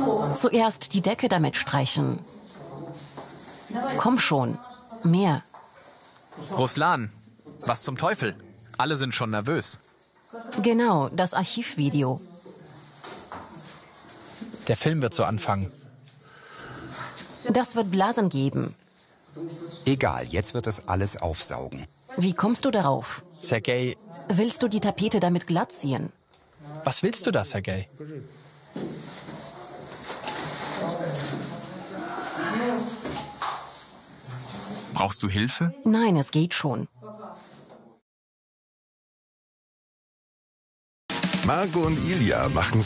Zuerst die Decke damit streichen. Komm schon, mehr. Ruslan, was zum Teufel? Alle sind schon nervös. Genau, das Archivvideo. Der Film wird so anfangen. Das wird Blasen geben. Egal, jetzt wird das alles aufsaugen. Wie kommst du darauf? Sergej, Willst du die Tapete damit glatt ziehen? was willst du da, Sergej? Brauchst du Hilfe? Nein, es geht schon. Marco und Ilja machen